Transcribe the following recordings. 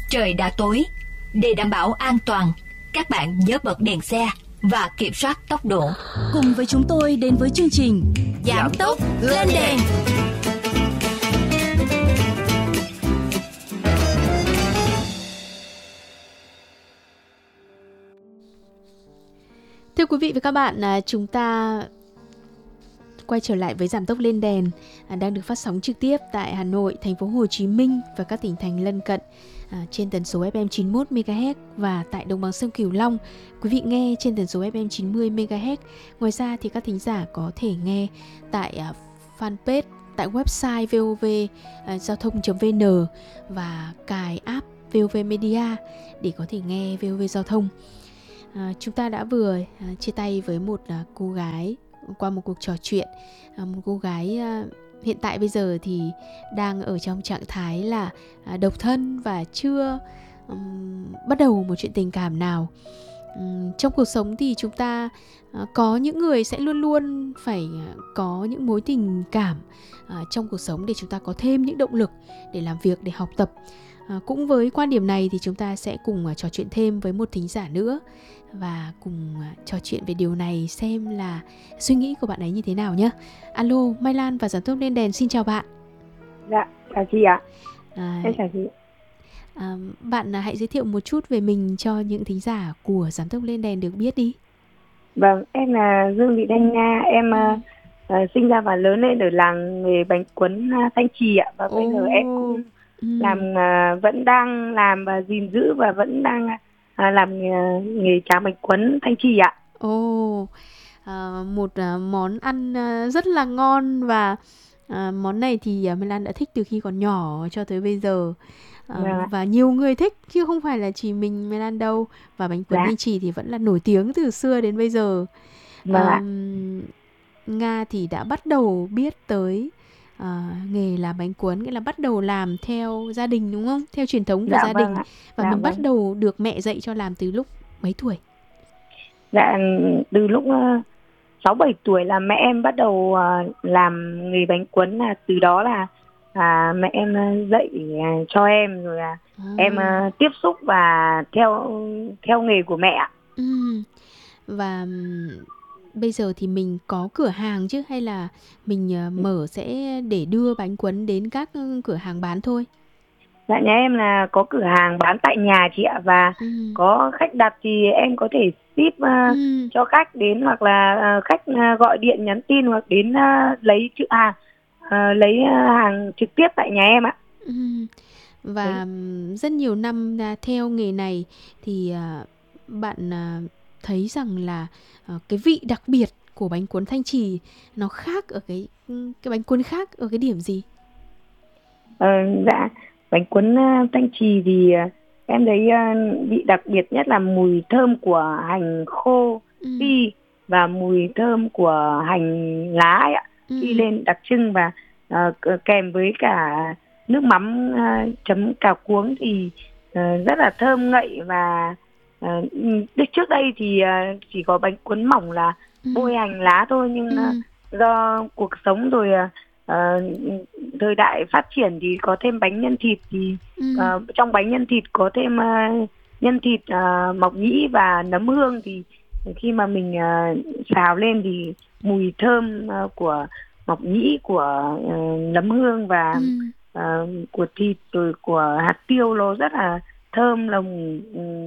trời đã tối. Để đảm bảo an toàn, các bạn nhớ bật đèn xe và kiểm soát tốc độ. Cùng với chúng tôi đến với chương trình Giảm tốc lên đèn. Thưa quý vị và các bạn, chúng ta quay trở lại với Giảm tốc lên đèn đang được phát sóng trực tiếp tại Hà Nội, thành phố Hồ Chí Minh và các tỉnh thành lân cận trên tần số FM 91 MHz và tại đồng bằng sông Cửu Long quý vị nghe trên tần số FM 90 MHz. Ngoài ra thì các thính giả có thể nghe tại fanpage, tại website vovgiao thông.vn và cài app VOV Media để có thể nghe VOV Giao thông. Chúng ta đã vừa chia tay với một cô gái qua một cuộc trò chuyện. Một cô gái hiện tại bây giờ thì đang ở trong trạng thái là độc thân và chưa bắt đầu một chuyện tình cảm nào. Trong cuộc sống thì chúng ta có những người sẽ luôn luôn phải có những mối tình cảm trong cuộc sống để chúng ta có thêm những động lực để làm việc, để học tập. Cũng với quan điểm này thì chúng ta sẽ cùng trò chuyện thêm với một thính giả nữa và cùng trò chuyện về điều này, xem là suy nghĩ của bạn ấy như thế nào nhé. Alo, Mai Lan và Giảm tốc lên đèn xin chào bạn. Dạ, chào chị ạ. Em chào chị. Bạn hãy giới thiệu một chút về mình cho những thính giả của Giảm tốc lên đèn được biết đi. Vâng, em là Dương Thị Thanh Nga. Em sinh ra và lớn lên ở làng nghề bánh cuốn Thanh Trì ạ. Và bây giờ em cũng vẫn đang làm và gìn giữ và vẫn đang làm nghề tráng bánh cuốn Thanh Trì ạ. Một món ăn rất là ngon và món này thì Mai Lan đã thích từ khi còn nhỏ cho tới bây giờ. Và nhiều người thích chứ không phải là chỉ mình Mai Lan đâu. Và bánh cuốn Thanh Trì thì vẫn là nổi tiếng từ xưa đến bây giờ. Nga thì đã bắt đầu biết tới nghề làm bánh cuốn, nghĩa là bắt đầu làm theo gia đình đúng không? Theo truyền thống của gia đình. Và mình bắt đầu được mẹ dạy cho làm từ lúc mấy tuổi? Dạ, từ lúc 6-7 tuổi là mẹ em bắt đầu làm nghề bánh cuốn, là từ đó là mẹ em dạy cho em, rồi là em tiếp xúc và theo nghề của mẹ ạ. Và bây giờ thì mình có cửa hàng chứ, hay là mình mở sẽ để đưa bánh cuốn đến các cửa hàng bán thôi? Dạ, nhà em là có cửa hàng bán tại nhà chị ạ. Và có khách đặt thì em có thể ship cho khách đến, hoặc là khách gọi điện nhắn tin hoặc đến lấy hàng trực tiếp tại nhà em ạ. Và rất nhiều năm theo nghề này thì bạn thấy rằng là cái vị đặc biệt của bánh cuốn Thanh Trì nó khác ở cái bánh cuốn khác ở cái điểm gì? Dạ, bánh cuốn Thanh Trì thì em thấy vị đặc biệt nhất là mùi thơm của hành khô phi và mùi thơm của hành lá ấy ạ. Phi lên đặc trưng, và kèm với cả nước mắm chấm cà cuống thì rất là thơm ngậy. Và trước đây thì chỉ có bánh cuốn mỏng là bôi hành lá thôi, nhưng do cuộc sống rồi thời đại phát triển thì có thêm bánh nhân thịt, thì trong bánh nhân thịt có thêm nhân thịt, mộc nhĩ và nấm hương. Thì khi mà mình xào lên thì mùi thơm của mộc nhĩ, của nấm hương và của thịt rồi của hạt tiêu nó rất là thơm lồng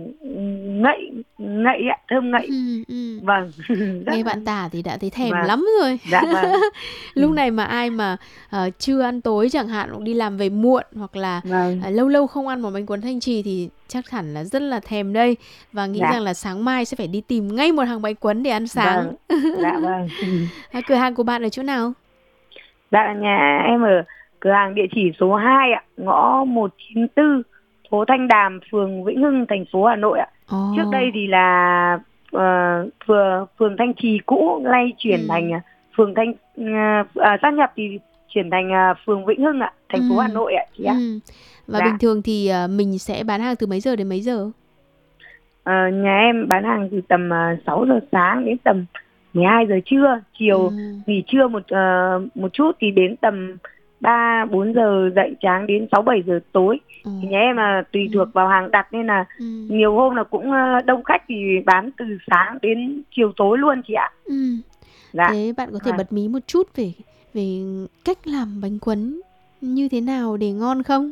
ngậy ạ, thơm ngậy. Vâng. Nghe bạn tả thì đã thấy thèm lắm rồi. Dạ vâng. Lúc này mà ai mà chưa ăn tối chẳng hạn, hoặc đi làm về muộn, hoặc là lâu lâu không ăn một bánh cuốn Thanh Trì thì chắc hẳn là rất là thèm đây, và nghĩ rằng là sáng mai sẽ phải đi tìm ngay một hàng bánh cuốn để ăn sáng. Dạ vâng. Cửa hàng của bạn ở chỗ nào? Dạ, nhà em ở cửa hàng địa chỉ số 2 ạ, ngõ 194, phố Thanh Đàm, phường Vĩnh Hưng, thành phố Hà Nội ạ. Trước đây thì là phường Thanh Trì cũ, nay chuyển thành phường sát nhập thì chuyển thành phường Vĩnh Hưng ạ, thành phố Hà Nội ạ chị ạ. Và bình thường thì mình sẽ bán hàng từ mấy giờ đến mấy giờ? Nhà em bán hàng từ tầm 6 giờ sáng đến tầm 12 giờ trưa, chiều nghỉ trưa một chút thì đến tầm 3-4 giờ dậy tráng đến 6-7 giờ tối. Thì nhà em là tùy thuộc vào hàng đặt nên là nhiều hôm là cũng đông khách thì bán từ sáng đến chiều tối luôn chị ạ. Dạ. Thế bạn có thể bật mí một chút về cách làm bánh cuốn như thế nào để ngon không?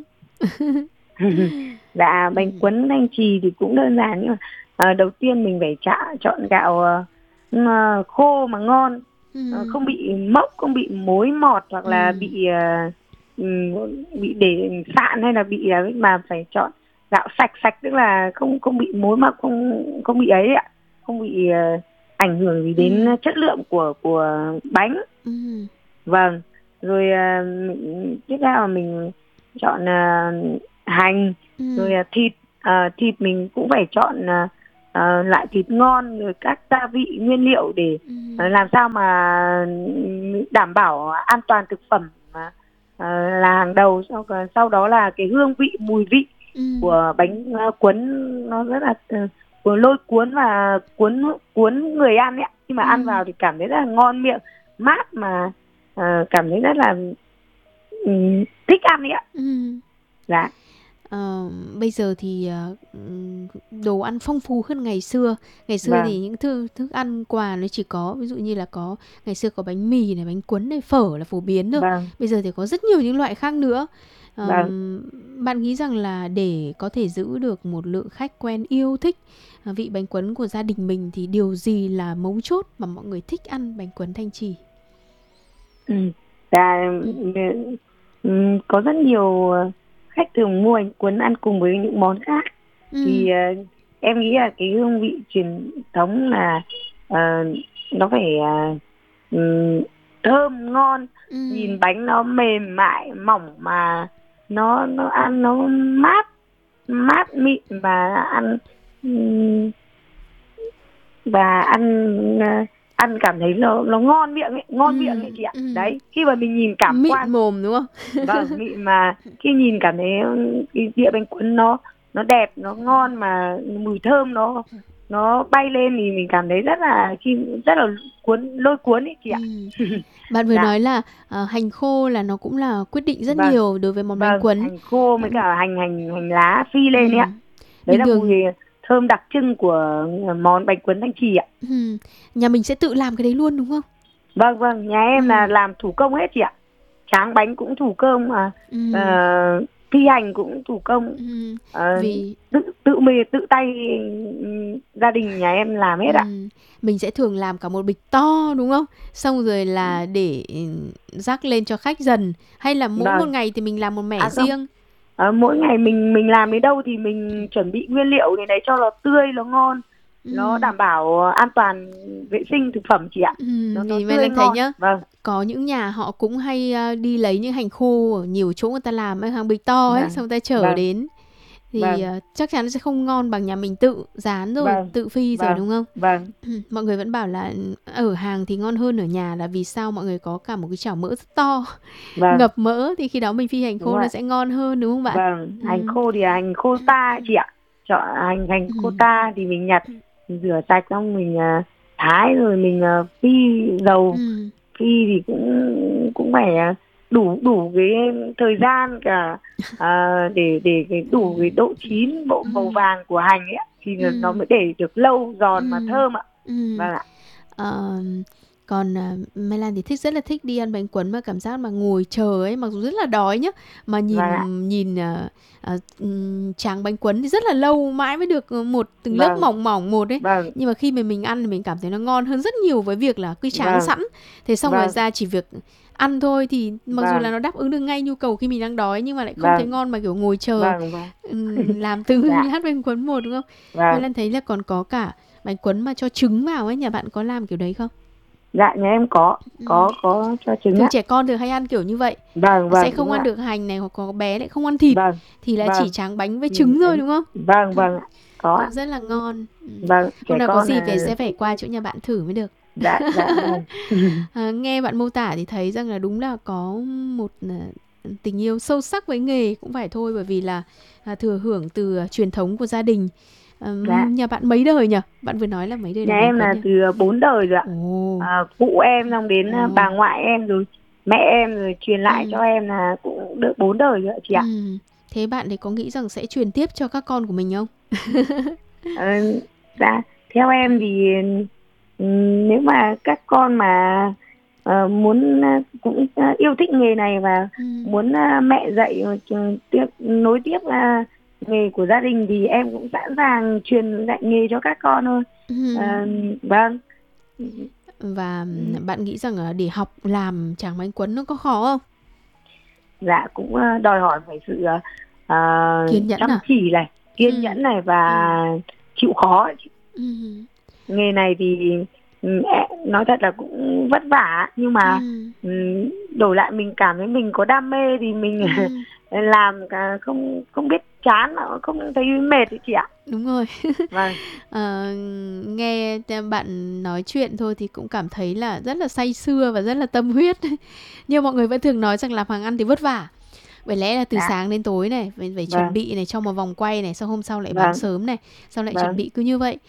Dạ, bánh cuốn thanh trì thì cũng đơn giản, nhưng mà đầu tiên mình phải chọn gạo khô mà ngon, không bị mốc, không bị mối mọt hoặc là bị để sạn hay là bị mà phải chọn gạo sạch, tức là không bị mối mọt, không bị ấy ạ, không bị ảnh hưởng gì đến chất lượng của bánh. Vâng, rồi tiếp theo là mình chọn hành, rồi thịt mình cũng phải chọn loại thịt ngon, rồi các gia vị nguyên liệu để làm sao mà đảm bảo an toàn thực phẩm là hàng đầu. Sau đó là cái hương vị, mùi vị của bánh cuốn nó rất là lôi cuốn và cuốn người ăn ấy. Khi mà ăn vào thì cảm thấy rất là ngon miệng, mát, mà cảm thấy rất là thích ăn ấy ạ. Dạ. Bây giờ thì đồ ăn phong phú hơn ngày xưa. Ngày xưa thì những thức ăn quà nó chỉ có, ví dụ như là ngày xưa có bánh mì này, bánh cuốn này, phở là phổ biến thôi. Bây giờ thì có rất nhiều những loại khác nữa. Bạn nghĩ rằng là để có thể giữ được một lượng khách quen yêu thích vị bánh cuốn của gia đình mình thì điều gì là mấu chốt mà mọi người thích ăn bánh cuốn Thanh Trì? Có rất nhiều khách thường mua bánh cuốn ăn cùng với những món khác. Thì em nghĩ là cái hương vị truyền thống là nó phải thơm ngon, nhìn bánh nó mềm mại mỏng, mà nó ăn nó mát mịn, và ăn cảm thấy nó ngon miệng ấy chị ạ. Đấy, khi mà mình nhìn cảm mịn quan mồm đúng không? Vâng, mịn, mà khi nhìn cảm thấy cái đĩa bánh cuốn nó đẹp, nó ngon, mà mùi thơm nó bay lên thì mình cảm thấy rất là lôi cuốn ấy chị ạ. Bạn vừa nói là hành khô là nó cũng là quyết định rất nhiều đối với món bánh cuốn. Hành khô với cả hành lá phi lên ấy ạ. Đấy là mùi thơm đặc trưng của món bánh cuốn Thanh Trì ạ. Nhà mình sẽ tự làm cái đấy luôn đúng không? Vâng, nhà em là làm thủ công hết chị ạ. Tráng bánh cũng thủ công, mà phi hành cũng thủ công. Vì tự tay gia đình nhà em làm hết ạ. Mình sẽ thường làm cả một bịch to đúng không? Xong rồi là để rắc lên cho khách dần, hay là mỗi một ngày thì mình làm một mẻ riêng? Mỗi ngày mình làm đến đâu thì mình chuẩn bị nguyên liệu để đấy cho nó tươi, nó ngon, nó đảm bảo an toàn vệ sinh thực phẩm chị ạ. Vì mình lên thấy nhá, có những nhà họ cũng hay đi lấy những hành khô ở nhiều chỗ người ta làm ở hàng bịch to ấy, xong người ta chở đến thì chắc chắn sẽ không ngon bằng nhà mình tự rán rồi, tự phi rồi đúng không? Mọi người vẫn bảo là ở hàng thì ngon hơn ở nhà, là vì sao? Mọi người có cả một cái chảo mỡ rất to, ngập mỡ, thì khi đó mình phi hành khô nó sẽ ngon hơn đúng không bạn? Hành khô thì hành khô ta chị ạ. Chọn hành khô ta thì mình nhặt, mình rửa sạch xong mình thái, rồi mình phi dầu. Phi thì cũng phải đủ cái thời gian cả để đủ cái độ chín, bộ màu vàng của hành ấy thì nó mới để được lâu, giòn mà thơm ạ. Vâng ạ. Còn Mai Lan thì rất là thích đi ăn bánh cuốn mà cảm giác mà ngồi chờ ấy, mặc dù rất là đói nhá, mà nhìn tráng bánh cuốn thì rất là lâu mãi mới được một từng lớp mỏng mỏng một ấy. Nhưng mà khi mà mình ăn thì mình cảm thấy nó ngon hơn rất nhiều với việc là cứ tráng sẵn. Thế xong rồi ra chỉ việc ăn thôi, thì mặc dù là nó đáp ứng được ngay nhu cầu khi mình đang đói, nhưng mà lại không thấy ngon mà kiểu ngồi chờ làm từng lát bánh cuốn một đúng không? Mai Lan thấy là còn có cả bánh cuốn mà cho trứng vào ấy, nhà bạn có làm kiểu đấy không? Dạ, nhà em có cho trứng. Thường trẻ con thường hay ăn kiểu như vậy. Sẽ không ăn được hành này, hoặc có bé lại không ăn thịt, thì là chỉ tráng bánh với trứng thôi đúng không? Vâng, có. Rất là ngon. Hôm nào có gì sẽ phải qua chỗ nhà bạn thử mới được. Dạ. Nghe bạn mô tả thì thấy rằng là đúng là có một tình yêu sâu sắc với nghề cũng phải thôi, bởi vì là thừa hưởng từ truyền thống của gia đình. Nhà bạn mấy đời nhỉ? Bạn vừa nói là mấy đời? Nhà em là từ 4 đời rồi ạ. Cụ em xong đến bà ngoại em, rồi mẹ em rồi truyền lại cho em là cũng được 4 đời rồi chị ạ. Thế bạn thì có nghĩ rằng sẽ truyền tiếp cho các con của mình không? Dạ, theo em thì nếu mà các con mà muốn cũng yêu thích nghề này và muốn mẹ dạy nối tiếp nghề của gia đình thì em cũng sẵn sàng truyền dạy nghề cho các con thôi. Vâng. Và bạn nghĩ rằng để học làm tráng bánh cuốn nó có khó không? Dạ, cũng đòi hỏi phải sự kiên nhẫn chăm chỉ này, kiên nhẫn này và chịu khó. Nghề này thì nói thật là cũng vất vả, nhưng mà đổi lại mình cảm thấy mình có đam mê thì mình làm không biết chán, không thấy mệt chị ạ. Đúng rồi. Vâng. Nghe bạn nói chuyện thôi thì cũng cảm thấy là rất là say sưa và rất là tâm huyết. Nhưng mọi người vẫn thường nói rằng làm hàng ăn thì vất vả. Bởi lẽ là từ sáng đến tối này phải chuẩn bị này, cho một vòng quay này, sau hôm sau lại bán sớm này, sau lại chuẩn bị cứ như vậy.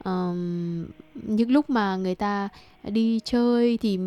Những lúc mà người ta đi chơi thì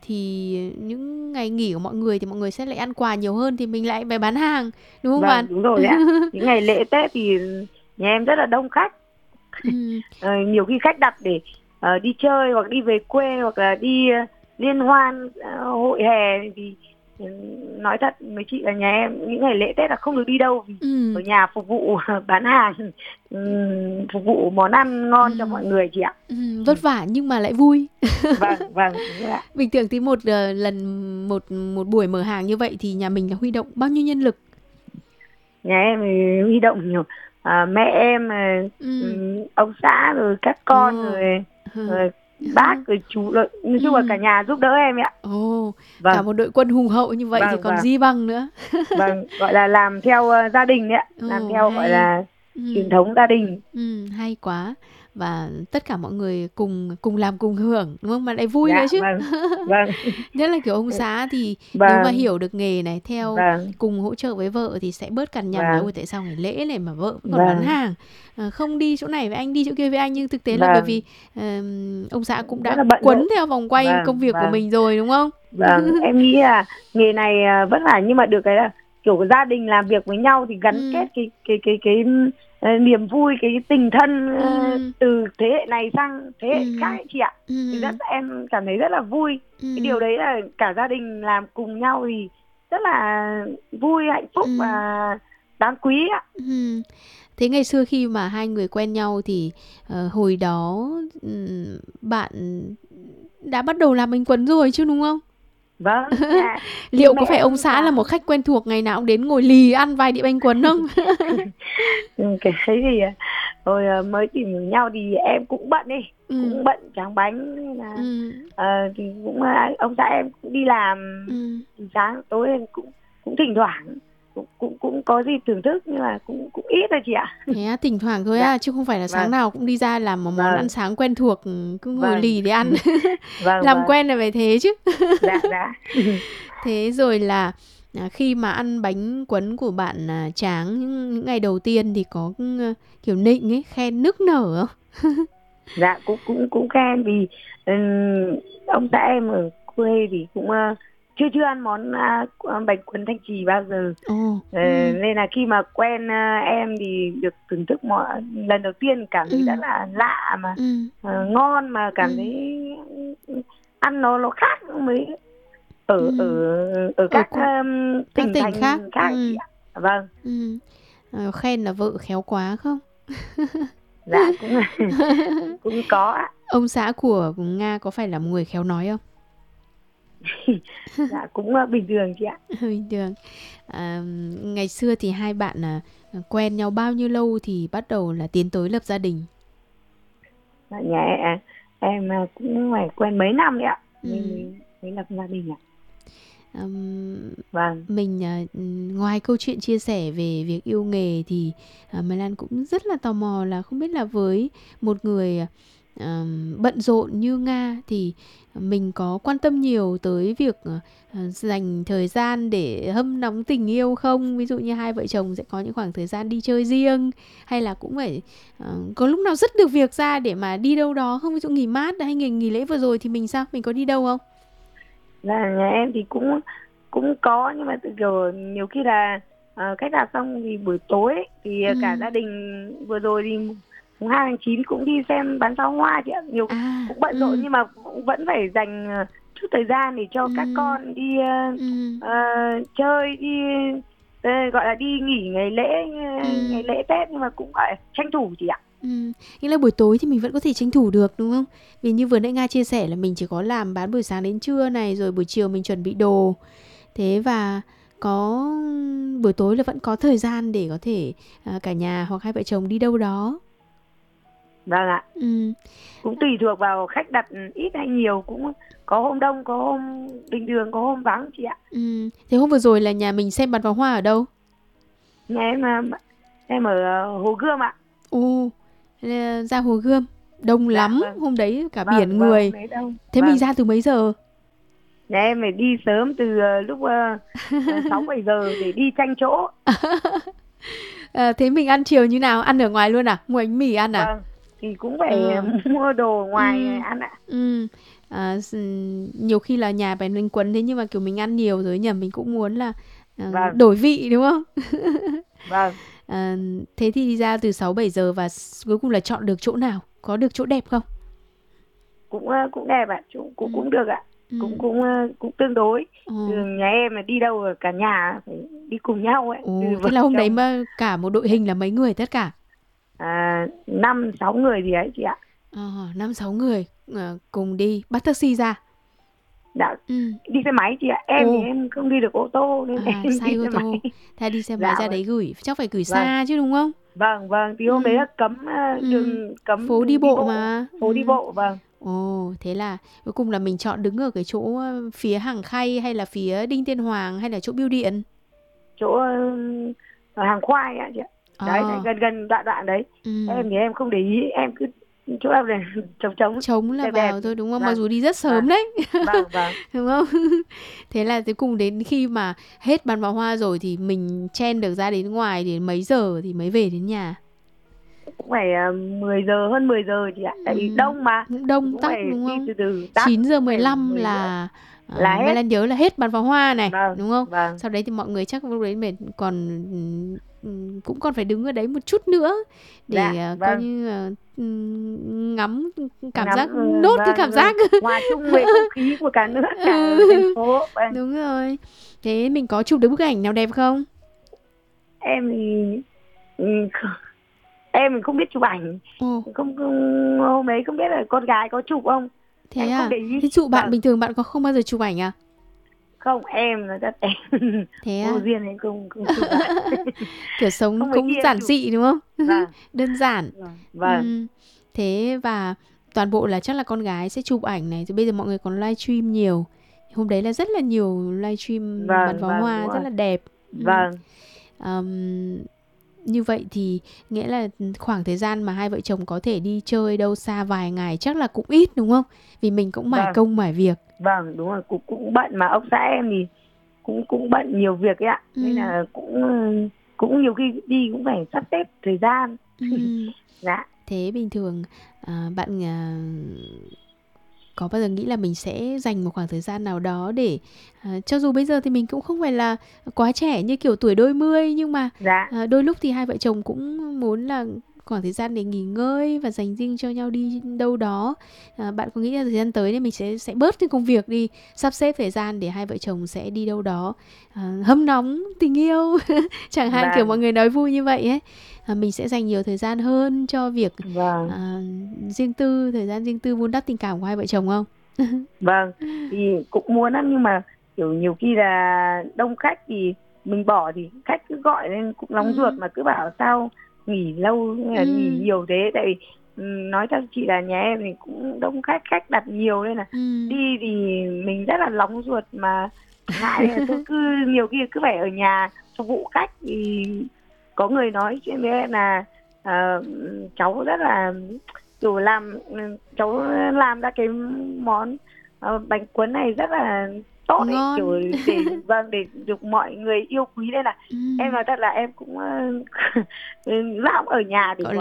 những ngày nghỉ của mọi người thì mọi người sẽ lại ăn quà nhiều hơn, thì mình lại phải bán hàng, đúng không bạn? Đúng rồi ạ. Những ngày lễ Tết thì nhà em rất là đông khách. Nhiều khi khách đặt để đi chơi hoặc đi về quê hoặc là đi liên hoan hội hè thì nói thật với chị là nhà em những ngày lễ Tết là không được đi đâu, vì ở nhà phục vụ bán hàng, phục vụ món ăn ngon cho mọi người chị ạ. Vất vả nhưng mà lại vui. Vâng, đúng ạ. Bình thường thì một lần một buổi mở hàng như vậy thì nhà mình là huy động bao nhiêu nhân lực? Nhà em thì huy động nhiều, mẹ em, ông xã rồi các con rồi bác rồi chú, nói chung là cả nhà giúp đỡ em ạ. Cả một đội quân hùng hậu như vậy thì còn gì bằng nữa. Vâng, gọi là làm theo gia đình đấy ạ, làm theo gọi là truyền thống gia đình. Hay quá. Và tất cả mọi người cùng làm cùng hưởng, đúng không? Mà lại vui nữa chứ. Vâng. Nhất là kiểu ông xã thì nếu mà hiểu được nghề này, theo cùng hỗ trợ với vợ thì sẽ bớt cằn nhằn là ôi tại sao ngày lễ này mà vợ vẫn còn bán hàng, không đi chỗ này với anh, đi chỗ kia với anh. Nhưng thực tế là bởi vì ông xã cũng đã quấn theo vòng quay công việc của mình rồi, đúng không? Vâng, em nghĩ là nghề này vất vả nhưng mà được cái là kiểu gia đình làm việc với nhau thì gắn kết cái niềm vui, cái tình thân từ thế hệ này sang thế hệ khác ấy, chị ạ. Thì em cảm thấy rất là vui. Cái điều đấy là cả gia đình làm cùng nhau thì rất là vui, hạnh phúc và đáng quý ạ. Thế ngày xưa khi mà hai người quen nhau thì hồi đó bạn đã bắt đầu làm bánh cuốn rồi chứ, đúng không? Vâng. Liệu có phải ông xã là một khách quen thuộc, ngày nào cũng đến ngồi lì ăn vài đĩa bánh cuốn không? Cái đấy thì hồi mới tìm hiểu nhau thì em cũng bận đi, cũng bận tráng bánh là thì cũng ông xã em cũng đi làm sáng tối, em cũng thỉnh thoảng cũng có gì thưởng thức, nhưng mà cũng ít thôi chị ạ. Thế thỉnh thoảng thôi chứ không phải là sáng nào cũng đi ra làm một món ăn sáng quen thuộc cứ ngồi lì để ăn. Làm quen là phải thế chứ. Dạ. Thế rồi là khi mà ăn bánh cuốn của bạn Tráng những ngày đầu tiên thì có kiểu nịnh ấy, khen nức nở không? Dạ, cũng khen, vì ông xã em ở quê thì cũng chưa ăn món bánh cuốn Thanh Trì bao giờ. Nên là khi mà quen em thì được thưởng thức lần đầu tiên cảm thấy rất là lạ mà ngon, mà cảm thấy ăn nó khác mới ở các tỉnh thành khác chị ạ. Vâng. Khen là vợ khéo quá không? Dạ, cũng có ạ. Ông xã của Nga có phải là một người khéo nói không? Dạ, cũng bình thường chị ạ. Bình thường. Ngày xưa thì hai bạn quen nhau bao nhiêu lâu thì bắt đầu là tiến tới lập gia đình? Nhà em cũng phải quen mấy năm đấy ạ, mới lập gia đình ạ. Mình ngoài câu chuyện chia sẻ về việc yêu nghề thì Mai Lan cũng rất là tò mò là không biết là với một người bận rộn như Nga thì mình có quan tâm nhiều tới việc dành thời gian để hâm nóng tình yêu không? Ví dụ như hai vợ chồng sẽ có những khoảng thời gian đi chơi riêng, hay là cũng phải có lúc nào dứt được việc ra để mà đi đâu đó không? Ví dụ nghỉ mát hay nghỉ lễ vừa rồi thì mình sao? Mình có đi đâu không? Là nhà em thì cũng cũng có, nhưng mà kiểu nhiều khi là cách làm xong thì buổi tối ấy, thì cả gia đình vừa rồi thì mùng 2 tháng 9 cũng đi xem bắn pháo hoa chị ạ. Nhiều cũng bận rộn nhưng mà cũng vẫn phải dành chút thời gian để cho các con đi chơi, đi gọi là đi nghỉ ngày lễ Tết, nhưng mà cũng gọi là tranh thủ chị ạ. Nghĩa là buổi tối thì mình vẫn có thể tranh thủ được đúng không? Vì như vừa nãy Nga chia sẻ là mình chỉ có làm bán buổi sáng đến trưa này, rồi buổi chiều mình chuẩn bị đồ. Thế và có buổi tối là vẫn có thời gian để có thể cả nhà hoặc hai vợ chồng đi đâu đó. Vâng ạ. Cũng tùy thuộc vào khách đặt ít hay nhiều, cũng có hôm đông, có hôm bình thường, có hôm vắng chị ạ. Thế hôm vừa rồi là nhà mình xem bắn pháo hoa ở đâu? Nhà em ở Hồ Gươm ạ. Ồ, ra Hồ Gươm đông lắm. Vâng. Hôm đấy cả biển người. Thế mình ra từ mấy giờ? Nhà em phải đi sớm từ lúc 6-7 giờ để đi tranh chỗ. Thế mình ăn chiều như nào? Ăn ở ngoài luôn à? Mua bánh mì ăn à? Vâng, thì cũng phải mua đồ ngoài ăn ạ. Nhiều khi là nhà bánh linh quấn thế nhưng mà kiểu mình ăn nhiều rồi nhỉ, mình cũng muốn là đổi vị đúng không? Vâng. Thế thì đi ra từ 6-7 giờ và cuối cùng là chọn được chỗ nào? Có được chỗ đẹp không? Cũng đẹp ạ, cũng được ạ. Cũng tương đối. Nhà em là đi đâu cả nhà phải đi cùng nhau ấy. Thế là hôm đấy mà cả một đội hình là mấy người tất cả? 5-6 người gì ấy chị ạ. 5-6 người cùng đi, bắt taxi ra. Đã, đi xe máy chị ạ. Em thì em không đi được ô tô nên em đi xe máy. Thế đi xe máy ra đấy gửi, chắc phải gửi xa chứ đúng không? Vâng, thì hôm đấy là cấm đường, cấm phố đi bộ mà. Phố đi bộ, vâng. Thế là cuối cùng là mình chọn đứng ở cái chỗ phía Hàng Khay hay là phía Đinh Tiên Hoàng hay là chỗ Bưu Điện? Chỗ Hàng Khoai ạ chị ạ. Đấy, gần đoạn đấy. Em thì em không để ý, em cứ chỗ nào để trống là đẹp vào đẹp thôi đúng không? Vâng. Mặc dù đi rất sớm đấy. Vâng. Đúng không? Thế là cuối cùng đến khi mà hết bắn pháo hoa rồi thì mình chen được ra đến ngoài thì mấy giờ thì mới về đến nhà? Cũng phải 10 giờ, hơn 10 giờ chị ạ. Tại vì đông mà. Cũng đông tắc đúng không? Từ 9:15 là hết. Lan nhớ là hết bắn pháo hoa này, đúng không? Vâng. Sau đấy thì mọi người chắc lúc đấy mệt, cũng còn phải đứng ở đấy một chút nữa để coi như ngắm cảm giác, nốt cái cảm giác hòa chung với không khí của cả nước, cả thành phố. Đúng rồi. Thế mình có chụp được bức ảnh nào đẹp không? Em thì em không biết chụp ảnh. Không hôm đấy không biết là con gái có chụp không. Thế em không để ý. Thế chụp bạn bình thường bạn có không bao giờ chụp ảnh à? Không, em là rất thế vô duyên em không chụp ảnh. Kiểu sống cũng giản dị đúng không? Đơn giản. Vâng. Thế và toàn bộ là chắc là con gái sẽ chụp ảnh này, rồi bây giờ mọi người còn livestream nhiều. Hôm đấy là rất là nhiều livestream bắn pháo hoa rất là đẹp. Vâng. Như vậy thì nghĩa là khoảng thời gian mà hai vợ chồng có thể đi chơi đâu xa vài ngày chắc là cũng ít đúng không? Vì mình cũng mải công mải việc. Vâng, đúng rồi, cũng bận mà ông xã em thì cũng bận nhiều việc ấy ạ. Nên là cũng nhiều khi đi cũng phải sắp xếp thời gian. Dạ. Thế bình thường bạn có bao giờ nghĩ là mình sẽ dành một khoảng thời gian nào đó để cho dù bây giờ thì mình cũng không phải là quá trẻ như kiểu tuổi đôi mươi, nhưng mà đôi lúc thì hai vợ chồng cũng muốn là khoảng thời gian để nghỉ ngơi và dành riêng cho nhau đi đâu đó. Bạn có nghĩ là thời gian tới thì mình sẽ bớt cái công việc đi, sắp xếp thời gian để hai vợ chồng sẽ đi đâu đó hâm nóng tình yêu chẳng hạn, kiểu mọi người nói vui như vậy ấy. Mình sẽ dành nhiều thời gian hơn cho việc riêng tư, thời gian riêng tư vun đắp tình cảm của hai vợ chồng không? Vâng, thì cũng muốn lắm, nhưng mà kiểu nhiều khi là đông khách thì mình bỏ thì khách cứ gọi lên cũng nóng ruột, mà cứ bảo sao nghỉ lâu, nghỉ nhiều thế. Tại vì nói cho chị là nhà em thì cũng đông khách đặt nhiều nên là đi thì mình rất là nóng ruột, mà ngại là tôi cứ nhiều khi cứ phải ở nhà phục vụ khách. Thì có người nói chuyện với em là cháu rất là dù cháu làm ra cái món bánh cuốn này rất là tốt ấy, kiểu để được mọi người yêu quý. Đây là em nói thật là em cũng dám ở nhà để gọi là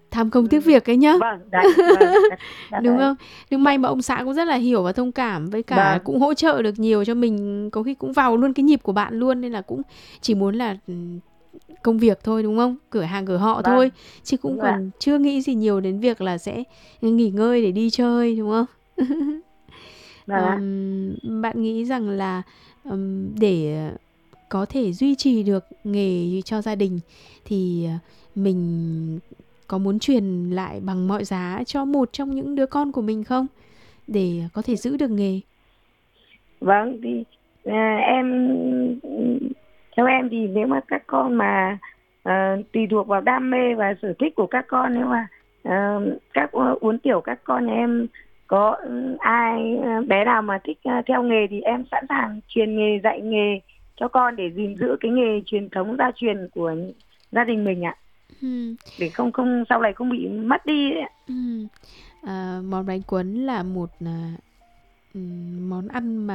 tham công tiếc việc ấy nhá. Vâng, đấy, vâng, Đúng không? Nhưng may mà ông xã cũng rất là hiểu và thông cảm, với cả Vâng. cũng hỗ trợ được nhiều cho mình, có khi cũng vào luôn cái nhịp của bạn luôn, nên là cũng chỉ muốn là công việc thôi, đúng không? Cửa hàng cửa họ Vâng, thôi, chứ cũng đúng rồi ạ. còn chưa nghĩ gì nhiều đến việc là sẽ nghỉ ngơi để đi chơi, đúng không? Vâng ạ. Bạn nghĩ rằng là để có thể duy trì được nghề cho gia đình thì mình có muốn truyền lại bằng mọi giá cho một trong những đứa con của mình không, để có thể giữ được nghề? Vâng, thì em theo em thì nếu mà các con mà tùy thuộc vào đam mê và sở thích của các con, nếu mà các uốn tiểu các con nhà em có ai bé nào mà thích theo nghề thì em sẵn sàng truyền nghề, dạy nghề cho con để gìn giữ cái nghề truyền thống gia truyền của gia đình mình ạ, để không sau này không bị mất đi ấy ạ. Món bánh cuốn là một món ăn mà